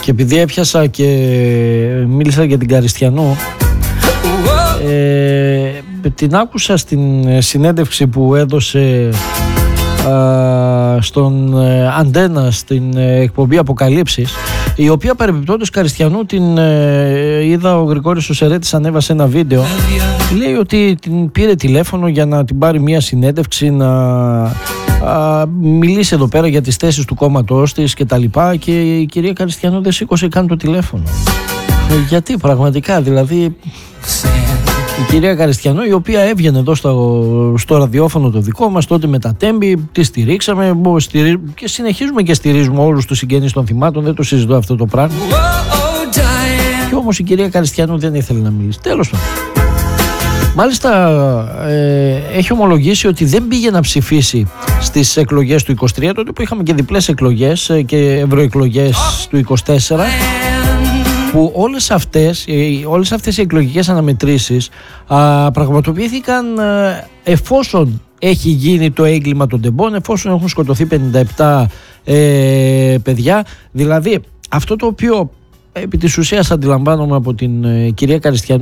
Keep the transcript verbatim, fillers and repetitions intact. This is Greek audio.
Και επειδή έπιασα και μίλησα για την Καριστιανού, ε, την άκουσα στην συνέντευξη που έδωσε α, στον Αντένα στην εκπομπή Αποκαλύψεις, η οποία παρεμπιπτόντως Καριστιανού την ε, είδα, ο Γρηγόρης ο Σερέτης ανέβασε ένα βίντεο. Λέει ότι την πήρε τηλέφωνο για να την πάρει μια συνέντευξη, να α, μιλήσει εδώ πέρα για τις θέσεις του κόμματός της και τα λοιπά, και η κυρία Καριστιανού δεν σήκωσε καν το τηλέφωνο. Ε, γιατί πραγματικά, δηλαδή η κυρία Καριστιανού, η οποία έβγαινε εδώ στο, στο ραδιόφωνο το δικό μας τότε με τα Τέμπη, τη στηρίξαμε στηρί... και συνεχίζουμε και στηρίζουμε όλους τους συγγενείς των θυμάτων, δεν το συζητώ αυτό το πράγμα. Και όμως η κυρία Καριστιανού δεν ήθελε να μιλήσει. Τέλος πάντων. Μάλιστα ε, έχει ομολογήσει ότι δεν πήγε να ψηφίσει στις εκλογές του είκοσι τρία, τότε που είχαμε και διπλές εκλογές και ευρωεκλογές του είκοσι τέσσερα, που όλες αυτές, όλες αυτές οι εκλογικές αναμετρήσεις α, πραγματοποιήθηκαν α, εφόσον έχει γίνει το έγκλημα των τεμπών, εφόσον έχουν σκοτωθεί πενήντα επτά ε, παιδιά. Δηλαδή αυτό το οποίο επί της ουσίας αντιλαμβάνομαι από την ε, κυρία Καριστιανού